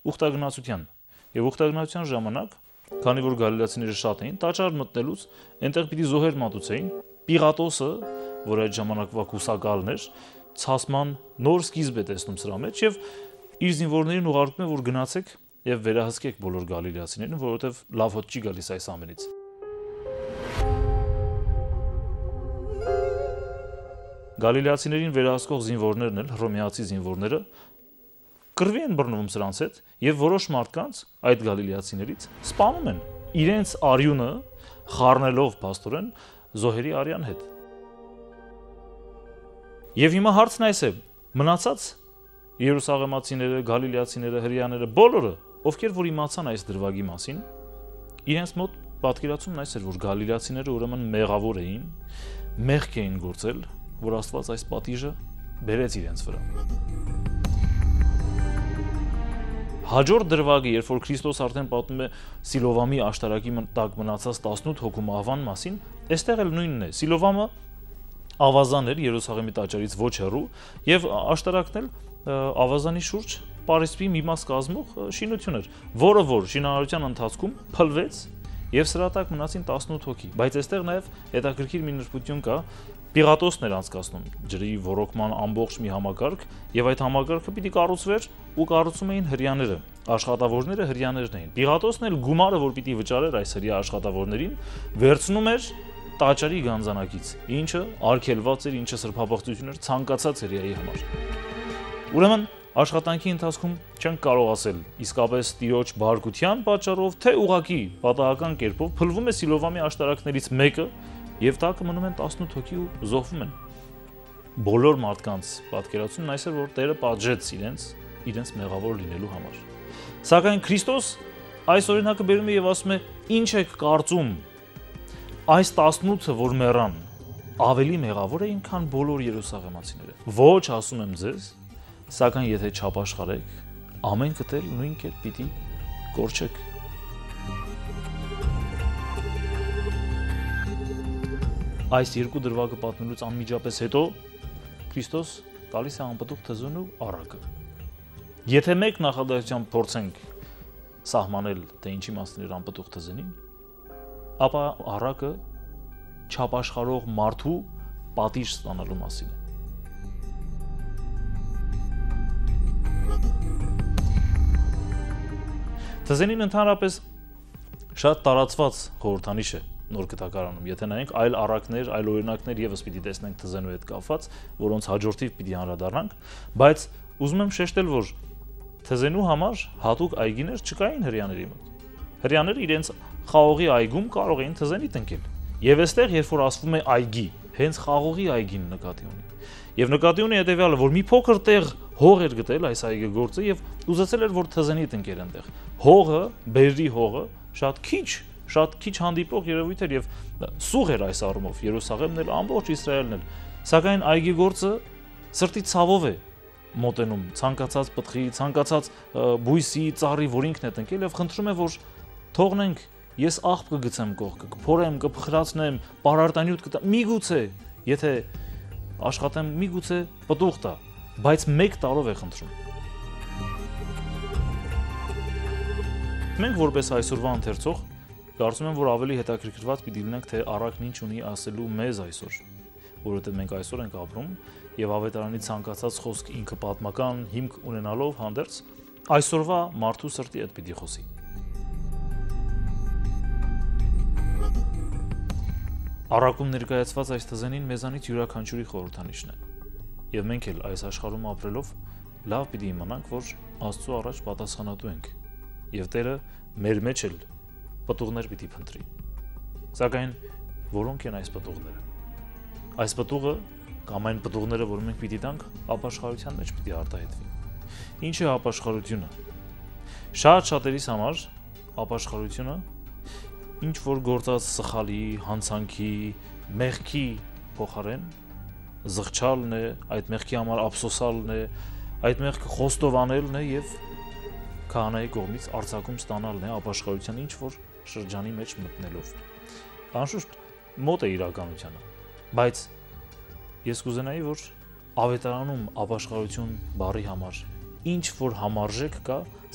ուխտագնացության։ Եվ ուխտագնացության ժամանակ, քանի որ գալիլացիները շատ էին, տաճար մտնելուց այնտեղ պիտի զոհեր մատուցեին, Պիղատոսը, որ այդ ժամանակվա կուսակալն էր, ցասման նոր սկիզբ է տեսնում սրա մեջ եւ իր զինվորներին ուղարկում է, որ գնացեք եւ վերահսկեք բոլոր գալիլեացիներին, որովհետեւ լավ հոտ չի գալիս այս ամենից։ Գալիլեացիներին վերահսկող զինվորներն էլ, հռոմեացի զինվորները, կռվի են բռնվում սրանց հետ եւ որոշ մարդկանց այդ գալիլեացիներից սպանում են իրենց արյունը խառնելով փաստորեն զոհերի արյան հետ։ Եվ հիմա հարցն այս է. մնացած երուսաղեմացիները, գալիլեացիները, հրեաները, բոլորը, ովքեր որ իմացան այս դրվագի մասին, իրենց մոտ պատկերացումն այս էր, որ գալիլեացիները ուրեմն մեղավոր էին, մեղք էին գործել, որ Աստված այս պատիժը բերեց իրենց վրա։ Հաջորդ դրվագը, երբ որ Քրիստոս արդեն պատմում է Սիլովամի աշտարակի տակ մնացած 18 հոգու մահվան մասին, այստեղ էլ նույնն է։ Սիլովամը ավազան էր Երուսաղեմի տաճարից ոչ հեռու, եւ աշտարակն էլ ավազանի շուրջ Պարիսպի մի մաս կազմող շինություն էր, որը որ շինարարության ընթացքում փլվեց եւ սրա տակ մնացին 18 հոգի, բայց այստեղ նաեւ հետաքրքիր մի նրբություն կա։ Պիղատոսն էր անցկացնում ջրի ռոռոկման ամբողջ մի համակարգ եւ այդ համակարգը պիտի կառուցվեր ու կառուցում էին հրեաները, աշխատավորները հրեաներն էին։ Պիղատոսն էլ գումարը, որ պիտի վճարեր այս հրեա աշխատավորներին, վերցնում էր տաճարի գանձանակից, ինչը արգելված էր, ինչը սրբապղծություն էր ցանկացած հրեայի համար։ Ուրեմն աշխատանքի ընթացքում չենք կարող ասել իսկապես տիրոջ բարկության պատճառով, թե ուղղակի պատահական կերպով փլվում է Սիլովամի աշտարակներից մեկը եւ տակը մնում են 18 հոգի ու զոհվում են։ Բոլոր մարդկանց պատկերացումն այս էր, որ Տերը պատժեց իրենց մեղավոր լինելու համար։ Սակայն Քրիստոս այս օրինակը բերում է եւ ասում է. «Ինչ եք կարծում, այս 18-ը, որ մեռան, ավելի մեղավոր էին, քան բոլոր երուսաղեմացիները։ Ոչ, ասում եմ ձեզ, սակայն եթե չապաշխարեք, ամեն կտել նույն կերպ պիտի կորչեք»։ Այս երկու դրվագը պատմելուց անմիջապես հետո Քրիստոս տալիս է անպտուղ թզուն ու առակը։ Եթե մեկ նախադասությամբ փորձենք սահմանել, թե ինչի մասին էր անպտուղ թզենին, ապա առակը չապաշխարող մարդու պատիժ ստանալու մասին է։ Թզենին ընդհանրապես շատ տարածված խորհրդանիշ է նոր գտակարանում, եթե նայենք այլ առակներ, այլ օրինակներ եւս պիտի տեսնենք թզենու հետ կապված, որոնց հաջորդիվ պիտի անդրադառնանք, բայց ուզում եմ շեշտել, որ թզենու համար հատուկ այգիներ չկային հրեաների մոտ։ Հրեաները իրենց խաղողի այգում կարող էին թզենի տնկել։ Եվ այստեղ, երբ որ ասվում է այգի, հենց խաղողի այգին նկատի ունի։ Եւ նկատի ունի հետեւյալը, որ մի փոքր տեղ հող էր գտել այս այգեգործը եւ ուզեցել էր, որ թզենի տնկեր այնտեղ։ Հողը, բերրի հողը շատ քիչ հանդիպող երևույթ էր եւ սուղ էր այս առումով Երուսաղեմն էլ, ամբողջ Իսրայելն էլ։ Սակայն այգեգործը սրտի ցավով է մոտենում ցանկացած պտղի, ցանկացած բույսի, ծառի, որ ինքն է տնկել եւ խնդրում է, որ թողնենք, ես աղբ կգցեմ կողքը, կփորեմ, կփխրացնեմ, պարարտանյութ կտամ, միգուցե, եթե աշխատեմ, միգուցե պտուղ տա, բայց 1 տարով է խնդրում։ Մենք որպես այսօրվա ընթերցող կարծում եմ, որ ավելի հետաքրքրված պիտի լինենք, թե առակն ինչ ունի ասելու մեզ այսօր, որովհետև մենք այսօր ենք ապրում եւ ավետարանի ցանկացած խոսք ինքը պատմական հիմք ունենալով հանդերձ այսօրվա մարդու սրտի հետ պիտի խոսի։ Առակում ներկայացված այս թզենին մեզանից յուրաքանչյուրի խորհրդանիշն է։ Եվ մենք էլ այս աշխարհում ապրելով լավ պիտի իմանանք, որ Աստծո առաջ պատասխանատու ենք եւ Տերը մեր մեջ էլ պտուղներ պիտի փնտրի։ Սակայն որոնք են այս պտուղները։ Այս պտուղը կամ այն պտուղները, որ մենք պիտի տանք, ապաշխարության մեջ պիտի արտահայտվի։ Ինչ է ապաշխարությունը։ Շատ շատերիս համար ապաշխարությունը ինչ որ գործած սխալի, հանցանքի, մեղքի փոխարեն զղջալն է, այդ մեղքի համար ափսոսալն է, այդ մեղքը խոստովանելն է եւ քահանայի կողմից արձակում ստանալն է ապաշխարության ինչ որ շրջանի մեջ մտնելով։ Անշուշտ մոտ է իրականությանը, բայց ես կուզենայի, որ ավետարանում ապաշխարություն բառի համար ինչ որ համարժեք կա,